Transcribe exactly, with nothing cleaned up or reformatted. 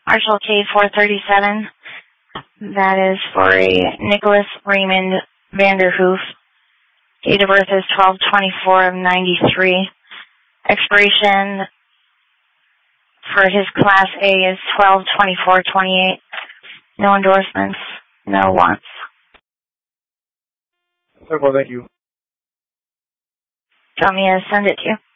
Marshall K four thirty-seven. That is for a Nicholas Raymond Vanderhoof. Date of birth is twelve twenty-four of ninety-three. Expiration for his Class A is twelve twenty-four twenty-eight. No endorsements, no wants. Okay, well, thank you. Do you want me to send it to you?